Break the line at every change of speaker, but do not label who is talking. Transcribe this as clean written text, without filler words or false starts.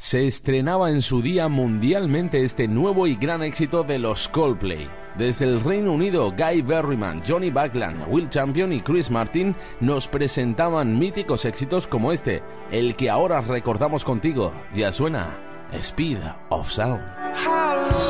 se estrenaba en su día mundialmente este nuevo y gran éxito de los Coldplay. Desde el Reino Unido, Guy Berryman, Johnny Buckland, Will Champion y Chris Martin nos presentaban míticos éxitos como este, el que ahora recordamos contigo. Ya suena, Speed of Sound.